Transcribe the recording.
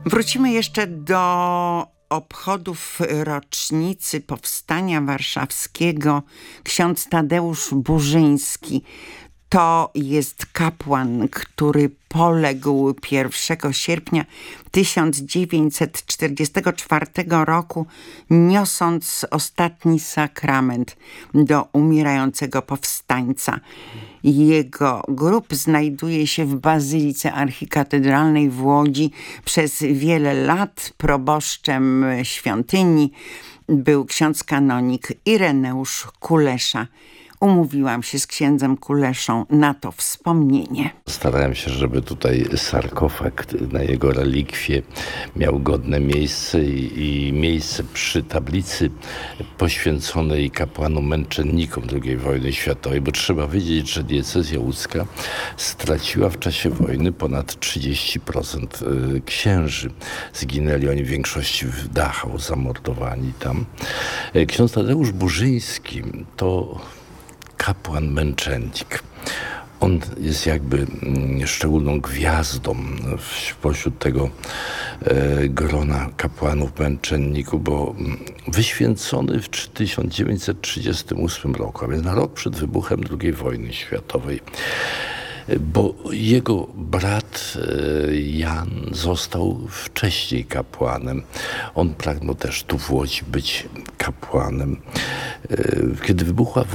Wrócimy jeszcze do obchodów rocznicy Powstania Warszawskiego. Ksiądz Tadeusz Burzyński to jest kapłan, który poległ 1 sierpnia 1944 roku, niosąc ostatni sakrament do umierającego powstańca. Jego grób znajduje się w Bazylice Archikatedralnej w Łodzi. Przez wiele lat proboszczem świątyni był ksiądz kanonik Ireneusz Kulesza. Umówiłam się z księdzem Kuleszą na to wspomnienie. Starałem się, żeby tutaj sarkofag na jego relikwie miał godne miejsce i miejsce przy tablicy poświęconej kapłanom męczennikom II wojny światowej, bo trzeba wiedzieć, że diecezja łódzka straciła w czasie wojny ponad 30% księży. Zginęli oni w większości w Dachau, zamordowani tam. Ksiądz Tadeusz Burzyński to kapłan męczennik. On jest jakby szczególną gwiazdą pośród tego grona kapłanów męczenników, bo wyświęcony w 1938 roku, a więc na rok przed wybuchem II wojny światowej, bo jego brat Jan został wcześniej kapłanem. On pragnął też tu w Łodzi być kapłanem. Kiedy wybuchła